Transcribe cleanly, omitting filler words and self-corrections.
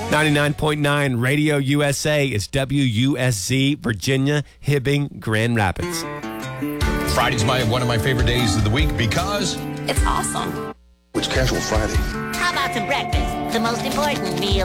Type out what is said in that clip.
99.9 Radio USA is WUSZ, Virginia, Hibbing, Grand Rapids. Friday's one of my favorite days of the week because it's awesome. It's Casual Friday. How about some breakfast? The most important meal